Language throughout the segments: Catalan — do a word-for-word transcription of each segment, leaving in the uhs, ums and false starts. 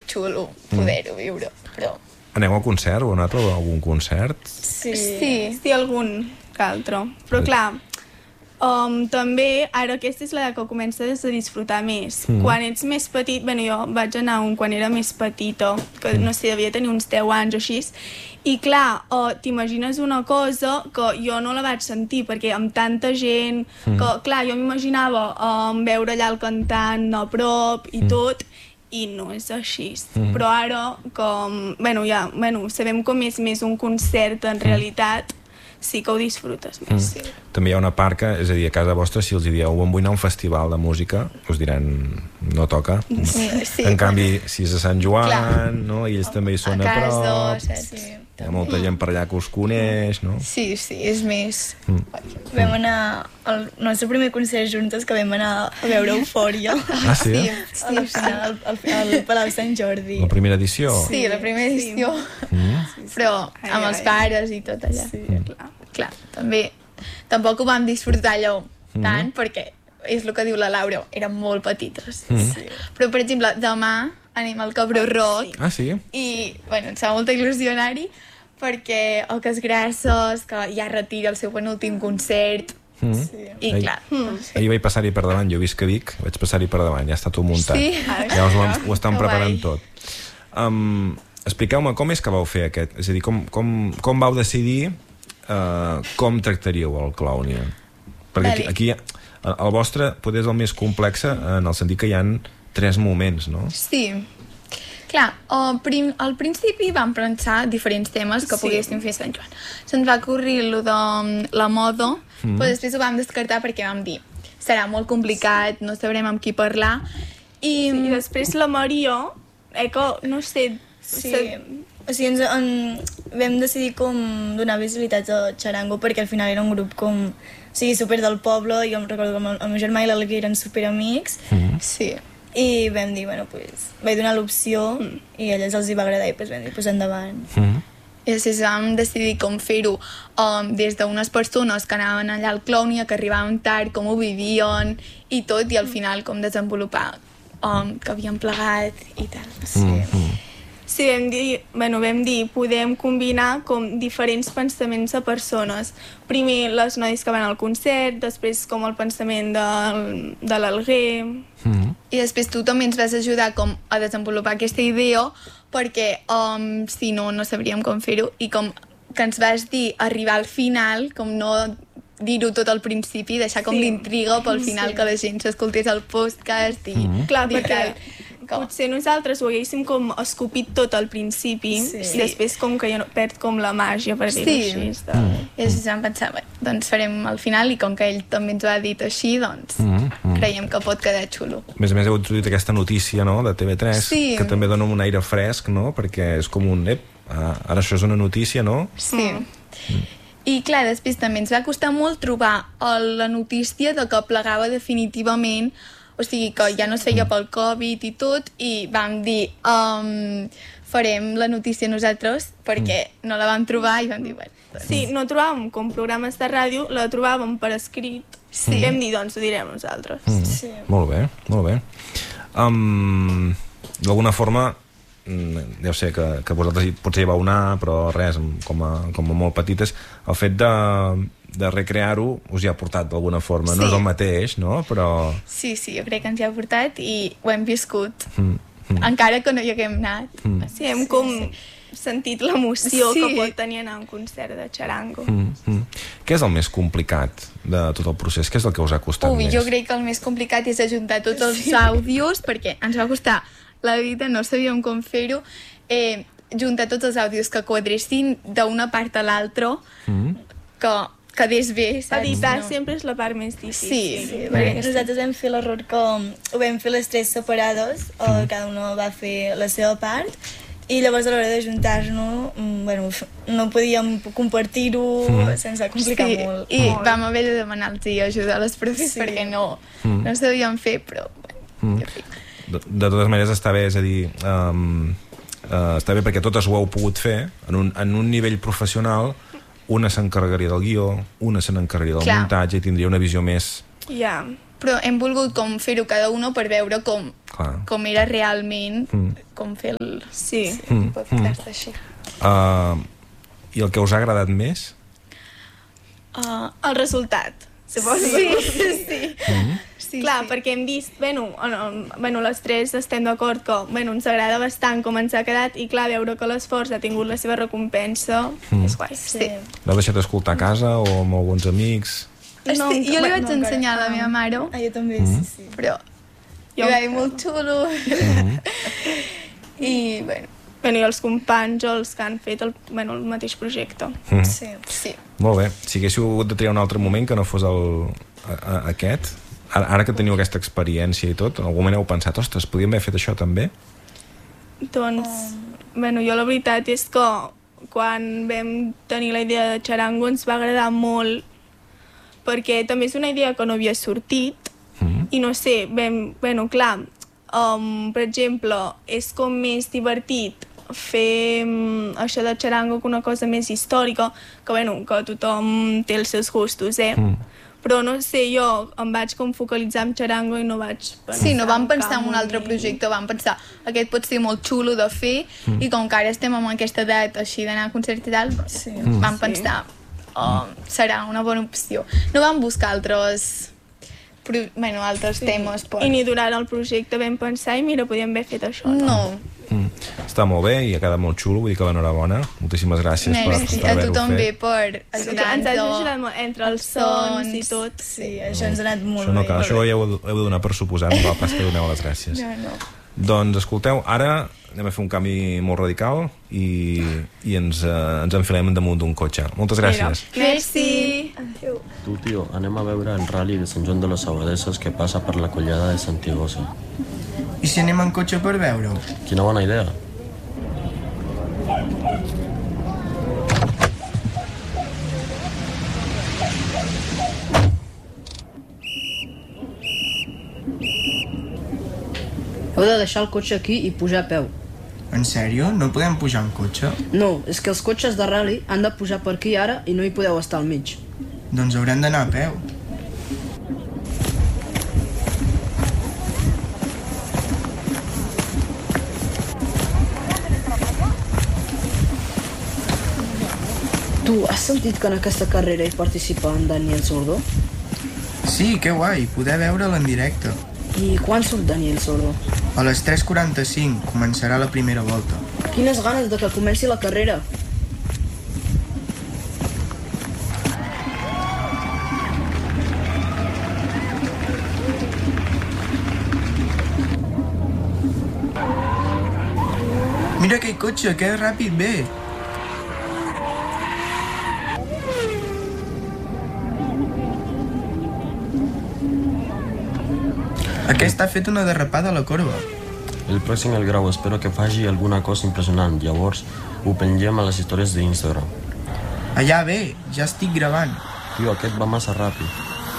xulo poder-ho viure, però... Aneu a concert o heu anat a algun concert? Sí, Sí, sí algun que altre. Però clar, um, també ara aquesta és la que comences a disfrutar més. Mm. Quan ets més petit, bueno, jo vaig anar un quan era més petita, que no sé, devia tenir uns deu anys o així, i clar, uh, t'imagines una cosa que jo no la vaig sentir, perquè amb tanta gent, mm. que clar, jo m'imaginava um, veure allà el cantant a prop i mm. tot, i no és així. Mm. Però ara, com, bueno, ja, bueno, sabem com és més un concert en realitat, sí que ho disfrutes més. Mm. Sí. També hi ha una part que, és a dir, a casa vostra, si els dieu em vull anar a un festival de música, us diran no toca. Sí, sí, en canvi, si és a Sant Joan, clar, no? I ells també hi són a, a prop, sí, hi ha molta gent per allà que us coneix, no? Sí, sí, és més... Mm. Vam anar al nostre primer concert juntes, que vam anar a veure Eufòria. Ah, sí? Sí, A la final, al, al Palau Sant Jordi. La primera edició? sí, la primera edició. Mm. Però Ai, amb els ai. pares i tot allà. Sí, Mm. clar. Clar, també... Tampoc ho vam disfrutar allò Mm. tant, perquè és el que diu la Laura, érem molt petites. Mm. Sí. Però, per exemple, demà anem al Cabró Rock Ah, sí? i, bueno, ens fa molta il·lusió anar-hi perquè el Cas Grasses, que ja retira el seu penúltim concert, Mm. sí. i Ahir- clar... Mm. Ahir vaig passar-hi per davant, jo visc a Vic, vaig passar-hi per davant, ja està tot muntat. Sí? Ja us ho, ho estan Que preparant guai. tot. Um, expliqueu-me com és que vau fer aquest, és a dir, com, com, com vau decidir uh, com tractaríeu el Clownia? Perquè aquí, aquí el, el vostre poder és el més complex en el sentit que hi han tres moments, no? Sí. Clar, al, prim, al principi vam pensar diferents temes que Sí. poguéssim fer a Sant Joan. Se'ns va ocorrir lo de mm, la moda, mm. però després ho vam descartar perquè vam dir serà molt complicat, no sabrem amb qui parlar. I, I després la Maria, eh, que, no sé... Sí. se- O sigui, ens, en, vam decidir com donar visibilitat a Charango perquè al final era un grup com... O sigui, super del poble, jo em recordo que el, el meu germà i l'Alegria eren super amics, Mm. sí. i vam dir, bueno, pues, vaig donar l'opció mm. i a ells els hi va agradar i pues, vam dir, pues endavant. Mm. I després vam decidir com fer-ho um, des d'unes persones que anaven allà al Clownia, que arribaven tard, com ho vivien i tot, i al final com desenvolupar um, que havien plegat i tal. Sí. Mm. Sí, vam dir, bueno, vam dir, podem combinar com diferents pensaments de persones. Primer les noies que van al concert, després com el pensament de, de l'Alguer... Mm. I després tu també ens vas ajudar com a desenvolupar aquesta idea perquè um, si no, no sabríem com fer-ho i com que ens vas dir arribar al final, com no dir-ho tot al principi, deixar com Sí. l'intriga pel final, Sí. que la gent s'escoltés el podcast i... Mm. Clar, dir perquè que- potser nosaltres ho haguéssim com escopit tot al principi Sí. i després com que ja no perd com la màgia, per dir-ho Sí. així. De... Mm. I després vam pensar, bé, doncs farem al final i com que ell també ens ho ha dit així, doncs Mm. Mm. creiem que pot quedar xulo. A més a més heu introduït aquesta notícia, no?, de T V tres, Sí. que també dona un aire fresc, no?, perquè és com un... Ep, ah, ara això és una notícia, no? Sí. Mm. I clar, després també ens va costar molt trobar el, la notícia de que plegava definitivament, o sigui, que ja no es feia pel Covid i tot, i vam dir, um, farem la notícia nosaltres perquè no la vam trobar i vam dir, bueno, doncs... Sí, no trobàvem com programes de ràdio, la trobàvem per escrit. Sí. Vam dir, doncs ho direm nosaltres. Mm. Sí. Molt bé, molt bé. Um, D'alguna forma, mm, ja ho sé que, que vosaltres hi- potser hi vau anar, però res, com a, com a molt petites, el fet de, de recrear-ho us hi ha portat d'alguna forma. No Sí. és el mateix, no?, però... Sí, sí, jo crec que ens hi ha portat i ho hem viscut. Mm, mm, Encara que no hi haguem anat. mm, Sí, hem com sentit l'emoció Sí. que pot tenir anar a un concert de Charango. mm, mm. Què és el més complicat de tot el procés? Què és el que us ha costat Ui, més? jo crec que el més complicat és ajuntar tots els sí. àudios, perquè ens va costar la vida, no sabíem com fer-ho, eh, juntar tots els àudios que quadressin d'una part a l'altra, Mm. que quedés bé, saps? Editar No. sempre és la part més difícil. Sí, Sí, sí, perquè perquè nosaltres vam fer l'error que ho vam fer les tres separades, o cada una va fer la seva part, i llavors a l'hora de juntar-nos, mm, bueno, no podíem compartir-ho Mm. sense complicar sí, molt. i molt. vam haver de demanar-los ajuda a les profes Sí. perquè no, Mm. no sabíem fer, però bueno, Mm. jo crec. De, de totes maneres està bé, és a dir, um, uh, està bé perquè totes ho heu pogut fer en un, en un nivell professional. Una s'encarregaria del guió, una se n'encarregaria del Clar. muntatge i tindria una visió més, Ja. però hem volgut com fer-ho cada uno per veure com, com era realment, mm. com fer el, sí. Sí, mm. podcast mm. així. Uh, I el que us ha agradat més? Uh, el resultat. Sí, sí, sí. Mm. Sí, clar, sí. Perquè hem vist, bueno, bueno, les tres estem d'acord que bueno, ens agrada bastant com ens ha quedat i clar, veure que l'esforç ha tingut la seva recompensa mm. és guai. Sí. L'heu deixat escoltar a casa o amb alguns amics? No, Estic, jo li vaig no, ensenyar a la meva mare. Ah, jo també, mm. sí, sí. Però jo hi va dir molt xulo. Mm. I, bueno... Bueno, i els companys o els que han fet el, bueno, el mateix projecte. Mm. Sí. Sí. Molt bé. Si haguéssiu hagut de triar un altre moment que no fos el, a, a, aquest, ara, ara que teniu aquesta experiència i tot, en algun moment heu pensat, ostres, podíem haver fet això també? Doncs, um... bueno, jo la veritat és que quan vam tenir la idea de Charango ens va agradar molt perquè també és una idea que no havia sortit mm. i no sé, vam, bueno, clar, um, per exemple, és com més divertit fer um, això de Charango que una cosa més històrica, que bueno, que tothom té els seus gustos, eh? Mm. Però no sé, jo em vaig com focalitzar en Charango i no vaig pensar... Sí, no vam pensar en un altre projecte, vam pensar aquest pot ser molt xulo de fer mm. i com que ara estem en aquesta edat així d'anar a concerts i tal, sí. mm. vam pensar oh, serà una bona opció. No vam buscar altres... Pro... bueno, altres sí. temes. Per... I ni durant el projecte vam pensar i mira, podíem haver fet això, no? No. Mm. Està molt bé i ha quedat molt xulo, vull dir que l'enhorabona. Moltíssimes gràcies Merci. per, per haver-ho fet. A tu també per ajudar-nos. Ens ha ajudat molt entre els sons i tot. Sí, això ens ha anat molt això no bé. Cal, això ja heu, heu de donar per suposar, no cal pas que doneu les gràcies. No, no. Doncs escolteu, ara anem a fer un canvi molt radical i, i ens, eh, ens enfilem damunt d'un cotxe. Moltes gràcies. Merci. Adéu. Tu, tio, anem a veure el rally de Sant Joan de les Abadesses que passa per la collada de Santigosa. I si anem en cotxe per veure-ho? Quina bona idea. Heu de deixar el cotxe aquí i pujar a peu. En sèrio? No podem pujar en cotxe? No, és que els cotxes de rally han de pujar per aquí ara i no hi podeu estar al mig. Doncs haurem d'anar a peu. Tu, has sentit que en aquesta carrera hi participa en Daniel Sordo? Sí, que guai, poder veure'l en directe. I quan surt Daniel Sordo? A les tres quaranta-cinc començarà la primera volta. Quines ganes de que comenci la carrera. Mira aquell cotxe, que ràpid ve! Aquest ha fet una derrapada a la corba. El pròxim el grau, espero que faci alguna cosa impressionant. Llavors ho pengem a les històries d'Instagram. Allà ve, ja estic gravant. Tio, aquest va massa ràpid.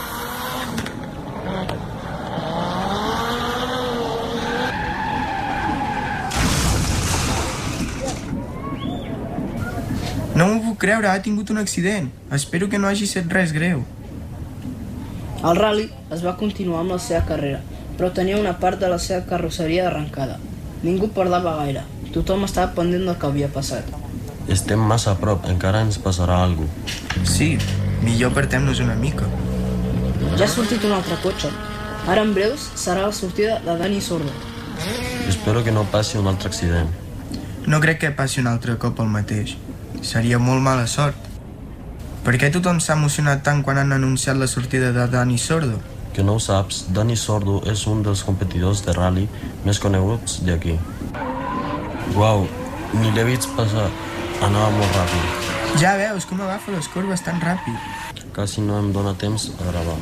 No m'ho puc creure, ha tingut un accident. Espero que no hagi set res greu. El rally es va continuar amb la seva carrera, però tenia una part de la seva carrosseria arrencada. Ningú parlava gaire. Tothom estava pendent del que havia passat. Estem massa a prop, encara ens passarà alguna cosa. Sí, millor apartem-nos una mica. Ja ha sortit un altre cotxe. Ara en breus serà la sortida de Dani Sordo. Espero que no passi un altre accident. No crec que passi un altre cop el mateix. Seria molt mala sort. Per què tothom s'ha emocionat tant quan han anunciat la sortida de Dani Sordo? Que no ho saps, Dani Sordo és un dels competidors de rally més coneguts d'aquí. Uau, ni l'he vist passar. Anava molt ràpid. Ja veus com agafa les corbes tan ràpid. Quasi no em dóna temps a gravar.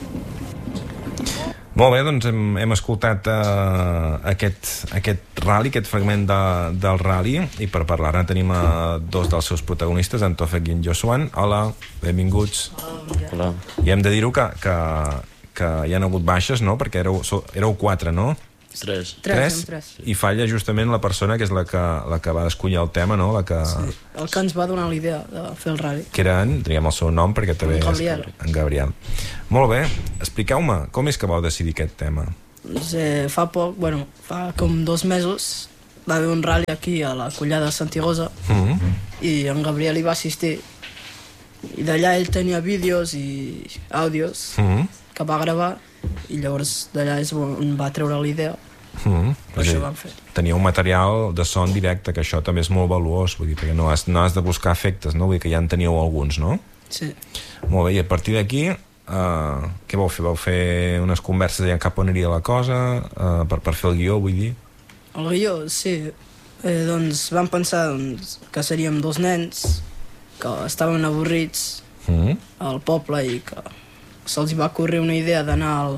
Molt bé, doncs hem, hem escoltat uh, aquest, aquest rally, aquest fragment de, del rally, i per parlar-ne tenim uh, dos dels seus protagonistes, en Tofek i en Josuan. Hola, benvinguts. Hola. I hem de dir-ho que, que, que hi ha hagut baixes, no? Perquè éreu, éreu quatre, no? Tres. Tres, amb tres. I falla justament la persona que és la que, la que va escollir el tema, no? La que, Sí. El que ens va donar la idea de fer el rally. que era en, diguem el seu nom, perquè també En és Gabriel. en Gabriel. Molt bé, expliqueu-me, com és que vau decidir aquest tema? Doncs, eh, fa poc, bueno, fa com dos mesos va haver un rally aquí a la Collada de Santigosa Mm -hmm. i en Gabriel hi va assistir. I d'allà ell tenia vídeos i àudios Mm -hmm. que va gravar i llavors d'allà és on va treure la idea. Mm -hmm. Per això ho vam fer. Tenia un material de son directe, que això també és molt valuós, vull dir, perquè no has, no has de buscar efectes, no? Vull dir que ja en teníeu alguns, no? Sí. Molt bé, i a partir d'aquí, uh, què vau fer? Vau fer unes converses allà cap on aniria la cosa, uh, per, per fer el guió, vull dir? El guió, sí. Eh, doncs vam pensar doncs, que seríem dos nens que estaven avorrits Mm -hmm. al poble i que se'ls va ocorrir una idea d'anar al,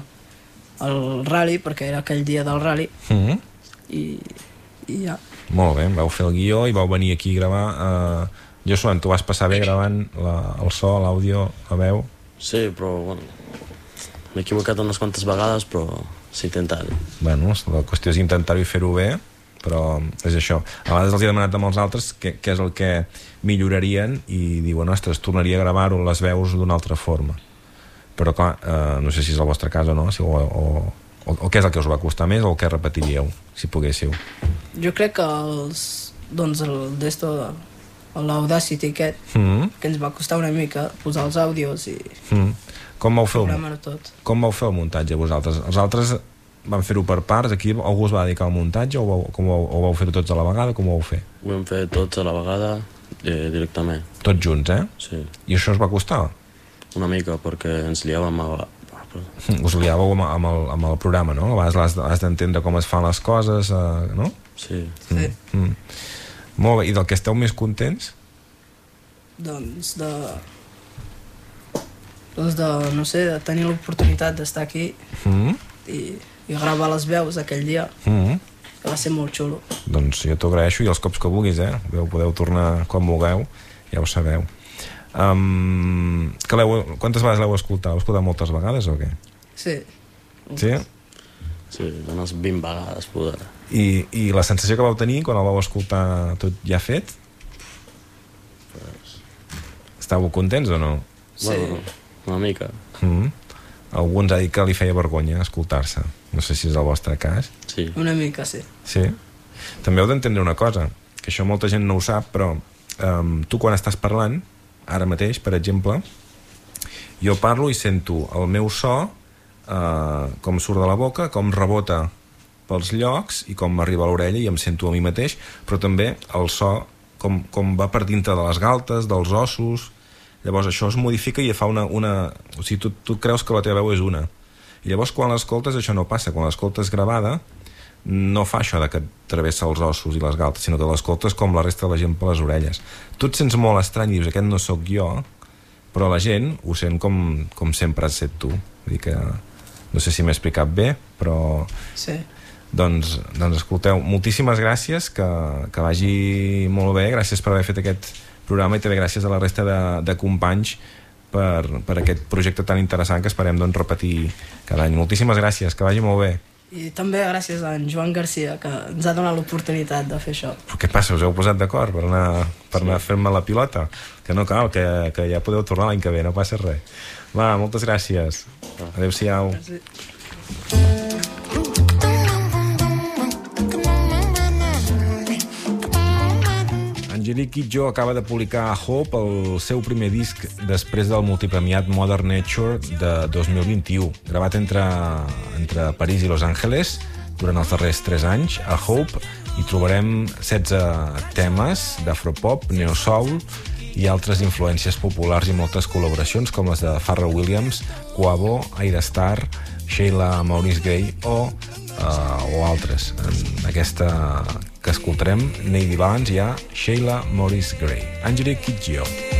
al rally, perquè era aquell dia del rally, Mm -hmm. i, i ja. Molt bé, vau fer el guió i vau venir aquí a gravar. Uh, Josuan, tu vas passar bé gravant la, el so, l'àudio, la veu? Sí, però, bueno, m'he equivocat unes quantes vegades, però s'ha intentat. Bueno, la qüestió és intentar-ho i fer-ho bé, però és això. A vegades els he demanat a molts altres què, què és el que millorarien i diuen, ostres, tornaria a gravar-ho les veus d'una altra forma. Però clar, eh, no sé si és el vostre cas o no, si, o, o, o, o què és el que us va costar més o el que repetiríeu, si poguéssiu. Jo crec que els, doncs el d'esto, l'Audacity aquest, Mm -hmm. que ens va costar una mica posar els àudios i Mm. Com vau fer el, programar-ho tot. com vau fer el muntatge vosaltres? Els altres van fer-ho per parts, aquí algú es va dedicar al muntatge o vau, com vau, o vau fer-ho tots a la vegada, com ho vau fer? Ho hem fet tots a la vegada, eh, directament. Tots junts, eh? Sí, I això us va costar? una mica, perquè ens liàvem a... Us liàveu amb, amb, el, amb el programa, no? A vegades has, has d'entendre com es fan les coses, eh, no? Sí. Sí. Mm. Mm. Molt bé, i del que esteu més contents? Doncs de... Doncs de, no sé, de tenir l'oportunitat d'estar aquí Mm. i, i gravar les veus aquell dia, Mm. que va ser molt xulo. Doncs jo t'ho agraeixo i els cops que vulguis, eh? Podeu, podeu tornar quan vulgueu, ja ho sabeu. Um, que quantes vegades l'heu escoltat? L'heu escoltat moltes vegades o què? Sí. Sí? Sí, unes vint vegades, poder. I, I la sensació que vau tenir quan el vau escoltar tot ja fet? Pues... Estàveu contents o no? Sí. Bueno, una mica. Mm. Algú ens ha dit que li feia vergonya escoltar-se. No sé si és el vostre cas. Sí. Una mica, sí. Sí? També heu d'entendre una cosa, que això molta gent no ho sap, però um, tu quan estàs parlant, ara mateix, per exemple, jo parlo i sento el meu so, uh, com surt de la boca, com rebota pels llocs i com m'arriba a l'orella i em sento a mi mateix, però també el so com, com va per dintre de les galtes, dels ossos. Llavors això es modifica i fa una... una o sigui, tu, tu creus que la teva veu és una. I llavors quan l'escoltes això no passa. Quan l'escoltes gravada no fa això de que et travessa els ossos i les galtes, sinó que l'escoltes com la resta de la gent per les orelles. Tu et sents molt estrany i dius, aquest no sóc jo, però la gent ho sent com, com sempre has set tu. Vull dir que... No sé si m'he explicat bé, però... Sí. Doncs, doncs escolteu, moltíssimes gràcies, que, que vagi molt bé, gràcies per haver fet aquest programa i també gràcies a la resta de, de companys per, per aquest projecte tan interessant que esperem doncs, repetir cada any. Moltíssimes gràcies, que vagi molt bé. I també gràcies a en Joan Garcia, que ens ha donat l'oportunitat de fer això. Però què passa, us heu posat d'acord per anar, per anar a fer-me la pilota? Que no cal, que, que ja podeu tornar l'any que ve, no passa res. Va, moltes gràcies. Adéu-siau. Sí. Angelique Kidjo acaba de publicar a Hope el seu primer disc després del multipremiat Modern Nature de dos mil vint-i-u, gravat entre, entre París i Los Angeles durant els darrers tres anys. A Hope hi trobarem setze temes d'afropop, neosoul i altres influències populars i moltes col·laboracions com les de Pharrell Williams, Quavo, Ayra Starr, Sheila Maurice Gray o, uh, o altres. En aquesta que escoltarem, Nady Balance, hi ha Sheila Maurice Gray. Angelique Kidjo.